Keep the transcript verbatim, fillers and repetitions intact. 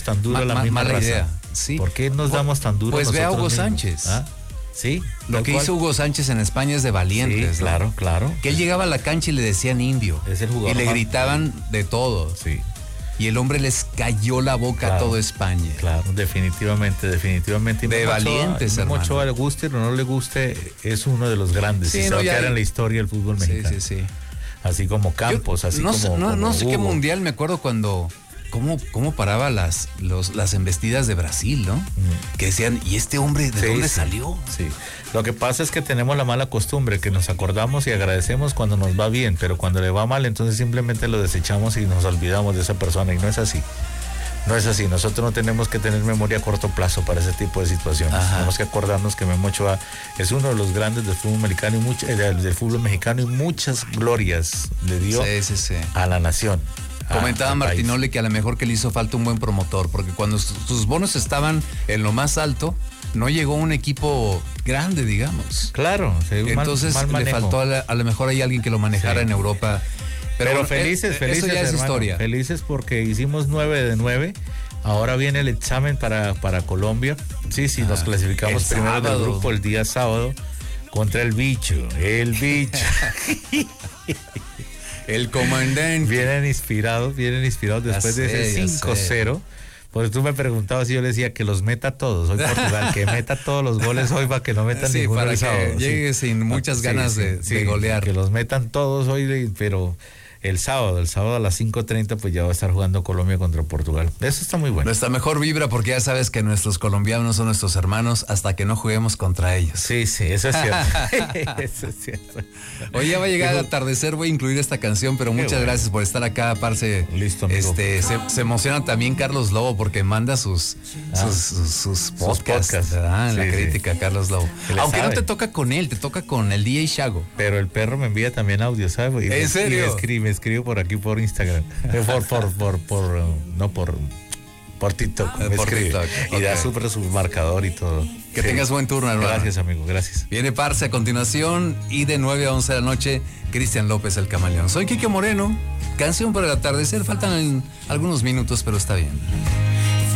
damos tan duro Ma- a la ma- misma mala raza? idea. Sí. ¿Por qué nos Pues- damos tan duro pues a ve a nosotros Hugo mismos? Sánchez. ¿Ah? Sí. Lo tal que cual. hizo Hugo Sánchez en España es de valientes. Sí, ¿no? claro, claro. Que él llegaba a la cancha y le decían indio. Es el jugador Y le más- gritaban de todo. Sí. Y el hombre les cayó la boca Claro. a toda España. Claro, definitivamente, definitivamente. Y De Memo Ochoa- valientes, Memo hermano. Ochoa, le guste o no le guste, es uno de los grandes. Sí, y se no, va a ya- quedar en la historia del fútbol Sí, mexicano. sí, sí. Así como Campos, Yo así no como, sé, no, como no sé qué Hugo. mundial, me acuerdo cuando cómo, cómo paraba las, los, las embestidas de Brasil, ¿no? Mm. Que decían, ¿y este hombre de Sí, dónde sí, salió? Sí. Lo que pasa es que tenemos la mala costumbre que nos acordamos y agradecemos cuando nos va bien, pero cuando le va mal, entonces simplemente lo desechamos y nos olvidamos de esa persona, y no es así. No es así, nosotros no tenemos que tener memoria a corto plazo para ese tipo de situaciones. Ajá. Tenemos que acordarnos que Memo Ochoa es uno de los grandes del fútbol mexicano y mucha- eh, del, del fútbol mexicano y muchas glorias le dio Sí, sí, sí. a la nación. a- Comentaba al país. Martinoli que a lo mejor que le hizo falta un buen promotor, porque cuando sus sus bonos estaban en lo más alto, no llegó un equipo grande, digamos. Claro, sí, un mal- Entonces mal le manejo. faltó a, la- a lo mejor hay alguien que lo manejara Sí. en Europa. Pero, bueno, felices, eh, felices, Eso ya es hermano, historia. Felices porque hicimos nueve de nueve. Ahora viene el examen para, para Colombia. Sí, sí, nos Ah, clasificamos el primero del sábado. grupo el día sábado contra el bicho, el bicho. El comandante. Vienen inspirados, vienen inspirados después Ya de sé, ese ya cinco cero. Pues tú me preguntabas y yo le decía que los meta todos. Hoy Portugal, que meta todos los goles hoy para que no metan Sí, ninguno para el que sábado. llegue sin muchas Sí, ganas sí, de, sí, de golear. Que los metan todos hoy, pero el sábado, el sábado a las cinco treinta pues ya va a estar jugando Colombia contra Portugal. Eso está muy bueno. Nuestra mejor vibra, porque ya sabes que nuestros colombianos son nuestros hermanos hasta que no juguemos contra ellos. Sí, sí, eso es cierto. Eso es cierto. Hoy ya va a llegar el atardecer, voy a incluir esta canción, pero muchas bueno. gracias por estar acá, parce. Listo, amigo. Este, se, se emociona también Carlos Lobo porque manda sus, Ah. sus, sus, sus podcasts, podcasts. ¿verdad? En la Sí, sí. crítica, Carlos Lobo. Que le Aunque sabe. no te toca con él, te toca con el D J Shago. Pero el perro me envía también audio, ¿sabes? Y me- ¿En serio? Y me escribe, me escribe por aquí por Instagram. Eh, Por, por, por, por, uh, no por, por TikTok. Ah, Me por escribe. TikTok, Y da ok. su, su marcador y todo. Que Sí. tengas buen turno, hermano. Gracias, amigo, gracias. Viene Parce a continuación y de nueve a once de la noche, Cristian López, el Camaleón. Soy Quique Moreno, canción para el atardecer, faltan algunos minutos, pero está bien.